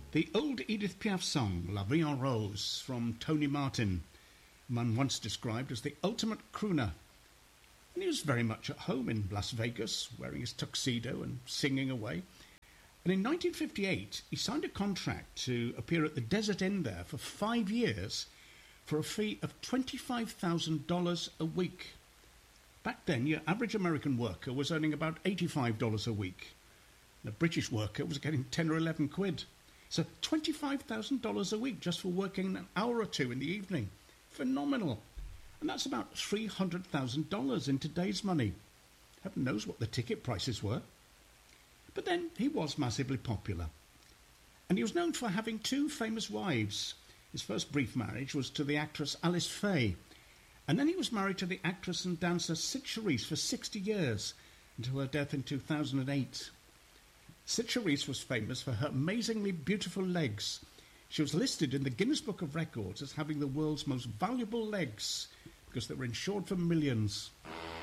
The old Edith Piaf song, La Vie en Rose, from Tony Martin, a man once described as the ultimate crooner. And he was very much at home in Las Vegas, wearing his tuxedo and singing away. And in 1958, he signed a contract to appear at the Desert Inn there for 5 years for a fee of $25,000 a week. Back then, your average American worker was earning about $85 a week. And a British worker was getting 10 or 11 quid. So $25,000 a week just for working an hour or two in the evening. Phenomenal. And that's about $300,000 in today's money. Heaven knows what the ticket prices were. But then he was massively popular. And he was known for having 2 famous wives. His first brief marriage was to the actress Alice Faye. And then he was married to the actress and dancer Cyd Charisse for 60 years, until her death in 2008. Cyd Charisse was famous for her amazingly beautiful legs. She was listed in the Guinness Book of Records as having the world's most valuable legs because they were insured for millions.